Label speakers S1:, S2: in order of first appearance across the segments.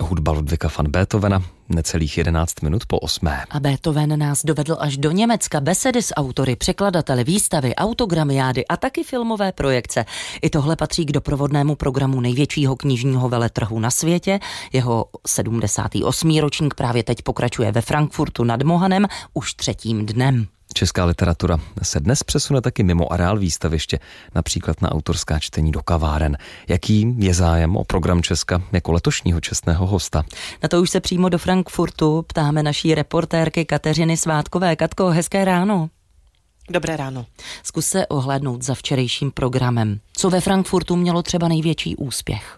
S1: hudba Ludwiga van Beethovena, necelých 11 minut po 8.
S2: A Beethoven nás dovedl až do Německa, besedy s autory, překladateli, výstavy, autogramiády a taky filmové projekce. I tohle patří k doprovodnému programu největšího knižního veletrhu na světě. Jeho 78. ročník právě teď pokračuje ve Frankfurtu nad Mohanem už 3. dnem.
S1: Česká literatura se dnes přesune taky mimo areál výstaviště, například na autorská čtení do kaváren. Jaký je zájem o program Česka jako letošního čestného hosta?
S2: Na to už se přímo do Frankfurtu ptáme naší reportérky Kateřiny Svátkové. Katko, hezké ráno.
S3: Dobré ráno.
S2: Zkus se ohlédnout za včerejším programem. Co ve Frankfurtu mělo třeba největší úspěch?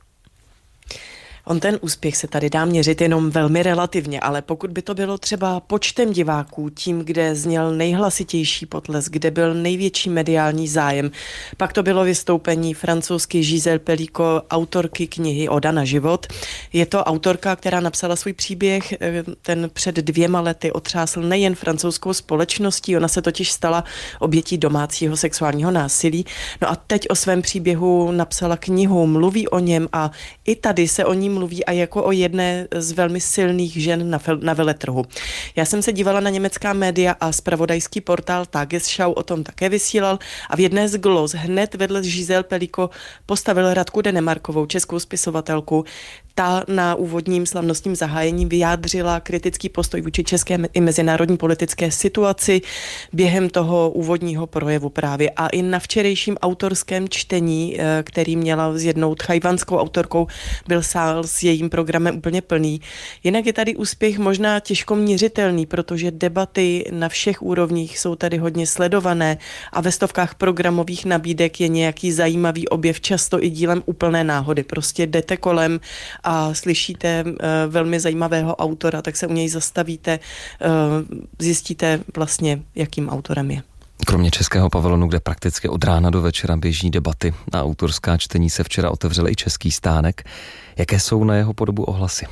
S3: On ten úspěch se tady dá měřit jenom velmi relativně, ale pokud by to bylo třeba počtem diváků, tím, kde zněl nejhlasitější potlesk, kde byl největší mediální zájem, pak to bylo vystoupení francouzsky Gisèle Pelicot, autorky knihy Oda na život. Je to autorka, která napsala svůj příběh, ten před 2 lety otřásl nejen francouzskou společností, ona se totiž stala obětí domácího sexuálního násilí. No a teď o svém příběhu napsala knihu, mluví o něm a i tady se o ní mluví a jako o jedné z velmi silných žen na veletrhu. Já jsem se dívala na německá média a zpravodajský portál Tagesschau o tom také vysílal a v jedné z glos hned vedle Gisèle Pelicot postavil Radku Denemarkovou, českou spisovatelku. Ta na úvodním slavnostním zahájení vyjádřila kritický postoj vůči české i mezinárodní politické situaci během toho úvodního projevu právě. A i na včerejším autorském čtení, který měla s jednou tchajwanskou autorkou, byl sál s jejím programem úplně plný. Jinak je tady úspěch možná těžko měřitelný, protože debaty na všech úrovních jsou tady hodně sledované a ve stovkách programových nabídek je nějaký zajímavý objev, často i dílem úplné náhody. Prostě jdete kolem a slyšíte velmi zajímavého autora, tak se u něj zastavíte, zjistíte vlastně, jakým autorem je.
S1: Kromě českého pavilonu, kde prakticky od rána do večera běží debaty a autorská čtení, se včera otevřel i český stánek. Jaké jsou na jeho podobu ohlasy?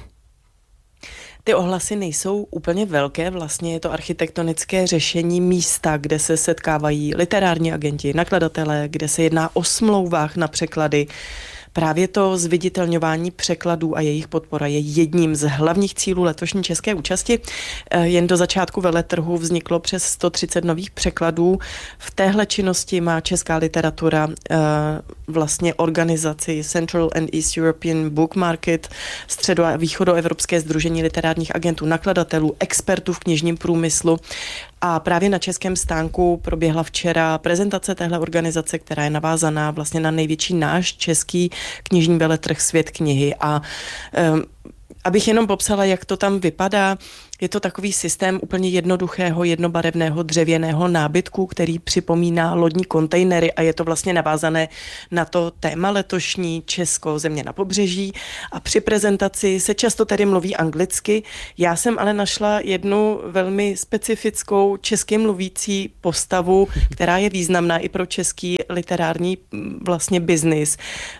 S3: Ty ohlasy nejsou úplně velké, vlastně je to architektonické řešení místa, kde se setkávají literární agenti, nakladatelé, kde se jedná o smlouvách na překlady. Právě to zviditelňování překladů a jejich podpora je jedním z hlavních cílů letošní české účasti. Jen do začátku veletrhu vzniklo přes 130 nových překladů. V téhle činnosti má česká literatura vlastně organizaci Central and East European Book Market, středo- a východoevropské sdružení literárních agentů, nakladatelů, expertů v knižním průmyslu. A právě na českém stánku proběhla včera prezentace téhle organizace, která je navázaná vlastně na největší náš český knižní veletrh Svět knihy. A abych jenom popsala, jak to tam vypadá, je to takový systém úplně jednoduchého, jednobarevného dřevěného nábytku, který připomíná lodní kontejnery a je to vlastně navázané na to téma letošní Česko, země na pobřeží. A při prezentaci se často tedy mluví anglicky. Já jsem ale našla jednu velmi specifickou česky mluvící postavu, která je významná i pro český literární vlastně biznis.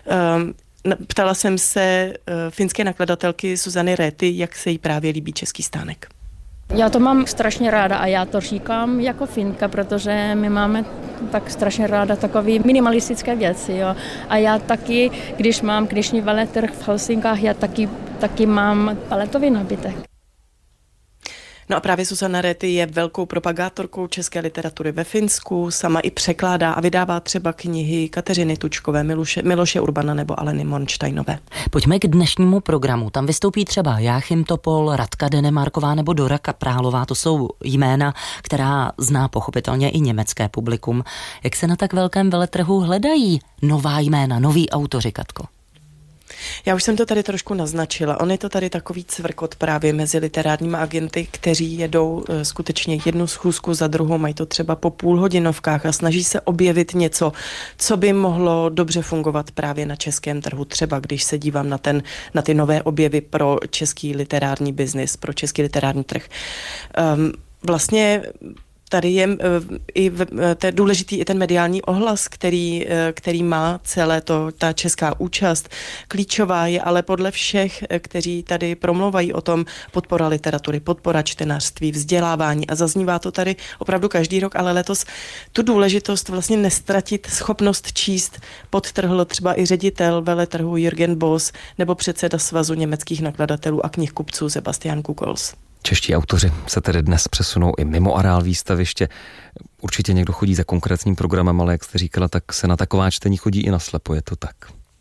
S3: Ptala jsem se finské nakladatelky Suzany Réty, jak se jí právě líbí český stánek.
S4: Já to mám strašně ráda a já to říkám jako Finka, protože my máme tak strašně ráda takové minimalistické věci. Jo. A já taky, když mám knižní veletrh v Helsinkách, já taky mám paletový nábytek.
S3: No a právě Suzana Réty je velkou propagátorkou české literatury ve Finsku, sama i překládá a vydává třeba knihy Kateřiny Tučkové, Miloše Urbana nebo Aleny Monštejnové.
S2: Pojďme k dnešnímu programu. Tam vystoupí třeba Jáchym Topol, Radka Denemarková nebo Dora Kaprálová. To jsou jména, která zná pochopitelně i německé publikum. Jak se na tak velkém veletrhu hledají nová jména, noví autoři, Katko?
S3: Já už jsem to tady trošku naznačila. On je to tady takový cvrkot právě mezi literárními agenty, kteří jedou skutečně jednu schůzku za druhou, mají to třeba po půlhodinovkách a snaží se objevit něco, co by mohlo dobře fungovat právě na českém trhu. Třeba když se dívám na ty nové objevy pro český literární biznis, pro český literární trh. Vlastně tady je důležitý i ten mediální ohlas, který má celé ta česká účast. Klíčová je ale podle všech, kteří tady promlouvají o tom, podpora literatury, podpora čtenářství, vzdělávání a zaznívá to tady opravdu každý rok, ale letos tu důležitost vlastně nestratit schopnost číst podtrhl třeba i ředitel veletrhu Jürgen Boss nebo předseda Svazu německých nakladatelů a knihkupců Sebastian Kukols.
S1: Čeští autoři se tedy dnes přesunou i mimo areál výstaviště. Určitě někdo chodí za konkrétním programem, ale jak jste říkala, tak se na taková čtení chodí i naslepo, je to tak?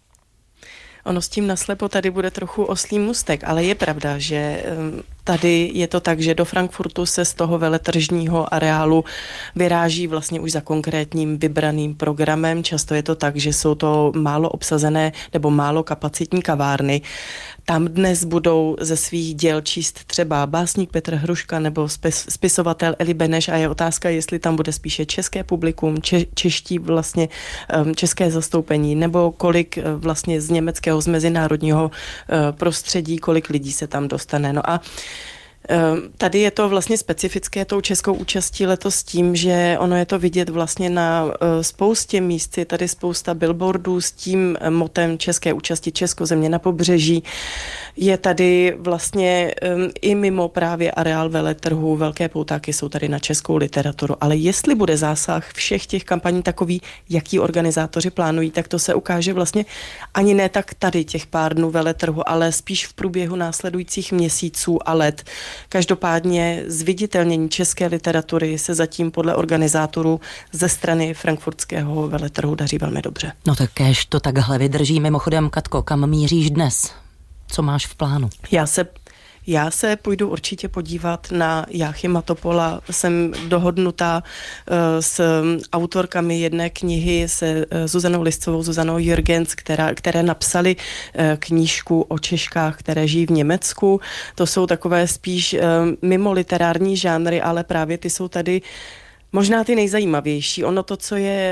S3: Ono s tím naslepo tady bude trochu oslý můstek, ale je pravda, že tady je to tak, že do Frankfurtu se z toho veletržního areálu vyráží vlastně už za konkrétním vybraným programem. Často je to tak, že jsou to málo obsazené nebo málo kapacitní kavárny. Tam dnes budou ze svých děl číst třeba básník Petr Hruška nebo spisovatel Eli Beneš a je otázka, jestli tam bude spíše české publikum, čeští vlastně české zastoupení nebo kolik vlastně z německého, z mezinárodního prostředí, kolik lidí se tam dostane. No a tady je to vlastně specifické tou českou účastí letos tím, že ono je to vidět vlastně na spoustě míst, je tady spousta billboardů s tím motem české účasti Českozemě na pobřeží. Je tady vlastně i mimo právě areál veletrhu, velké poutáky jsou tady na českou literaturu, ale jestli bude zásah všech těch kampaní takový, jaký organizátoři plánují, tak to se ukáže vlastně ani ne tak tady těch pár dnů veletrhu, ale spíš v průběhu následujících měsíců a let. Každopádně zviditelnění české literatury se zatím podle organizátorů ze strany frankfurtského veletrhu daří velmi dobře.
S2: No tak kéž to takhle vydrží. Mimochodem, Katko, kam míříš dnes? Co máš v plánu?
S3: Já se půjdu určitě podívat na Jáchyma Topola. Jsem dohodnutá s autorkami jedné knihy, se Zuzanou Liscovou, Zuzanou Jürgens, které napsali knížku o Češkách, které žijí v Německu. To jsou takové spíš mimo literární žánry, ale právě ty jsou tady možná ty nejzajímavější. Ono to,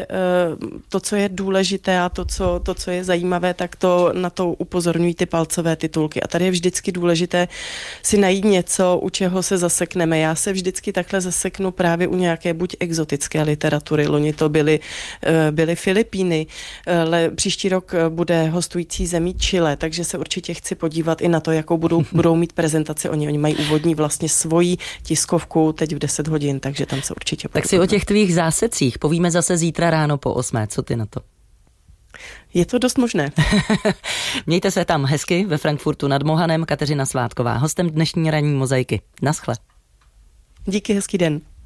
S3: co je důležité a to, co je zajímavé, tak to na to upozorňují ty palcové titulky. A tady je vždycky důležité si najít něco, u čeho se zasekneme. Já se vždycky takhle zaseknu právě u nějaké buď exotické literatury. Loni to byly Filipíny. Příští rok bude hostující zemí Chile, takže se určitě chci podívat i na to, jakou budou mít prezentaci oni. Oni mají úvodní vlastně svoji tiskovku teď v 10 hodin, takže tam se určitě podívat.
S2: Tak si o těch tvých zásecích povíme zase zítra ráno po 8. Co ty na to?
S3: Je to dost možné.
S2: Mějte se tam hezky ve Frankfurtu nad Mohanem. Kateřina Svátková, hostem dnešní ranní mozaiky. Naschle.
S3: Díky, hezký den.